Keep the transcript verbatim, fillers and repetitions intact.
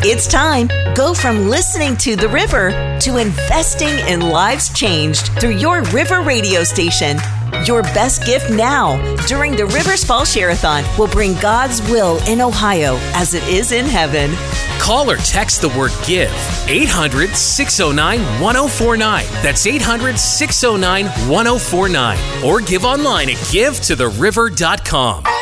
It's time. Go from listening to The River to investing in lives changed through your River radio station. Your best gift now during the Rivers Fall Share-a-thon will bring God's will in Ohio as it is in heaven. Call or text the word GIVE, eight hundred, six oh nine, one oh four nine. That's eight hundred, six oh nine, one oh four nine. Or give online at give to the river dot com.